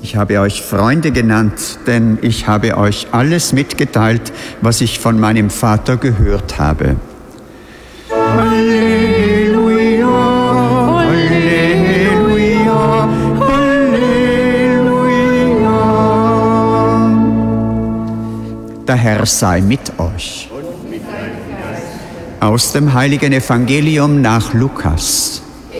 Ich habe euch Freunde genannt, denn ich habe euch alles mitgeteilt, was ich von meinem Vater gehört habe. Halleluja, Halleluja, Halleluja. Der Herr sei mit euch. Aus dem heiligen Evangelium nach Lukas.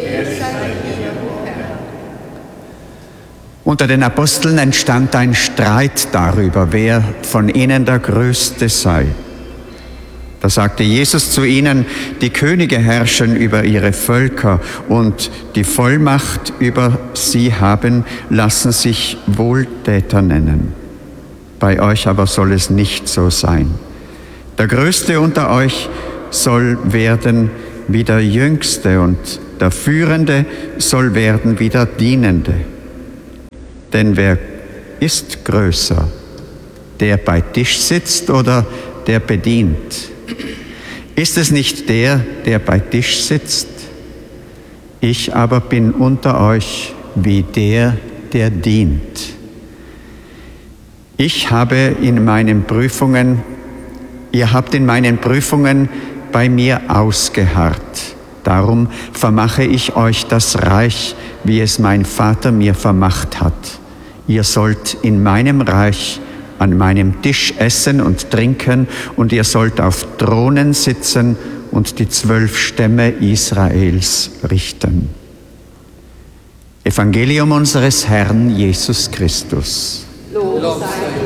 Unter den Aposteln entstand ein Streit darüber, wer von ihnen der Größte sei. Da sagte Jesus zu ihnen: Die Könige herrschen über ihre Völker und die Vollmacht über sie haben, lassen sich Wohltäter nennen. Bei euch aber soll es nicht so sein. Der Größte unter euch soll werden wie der Jüngste und der Führende soll werden wie der Dienende. Denn wer ist größer, der bei Tisch sitzt oder der bedient? Ist es nicht der, der bei Tisch sitzt? Ich aber bin unter euch wie der, der dient. Ihr habt in meinen Prüfungen bei mir ausgeharrt. Darum vermache ich euch das Reich, wie es mein Vater mir vermacht hat. Ihr sollt in meinem Reich an meinem Tisch essen und trinken, und ihr sollt auf Thronen sitzen und die 12 Stämme Israels richten. Evangelium unseres Herrn Jesus Christus. Lob sei